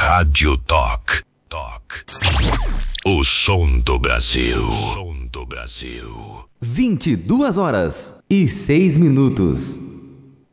Rádio Talk. O som do Brasil. 22 horas e 6 minutos.